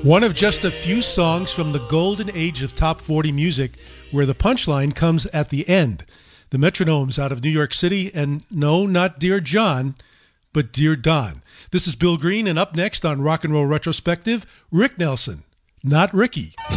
One of just a few songs from the golden age of top 40 music where the punchline comes at the end. The Metronomes out of New York City, and no, not Dear John, but Dear Don. This is Bill Green, and up next on Rock and Roll Retrospective, Rick Nelson, not Ricky.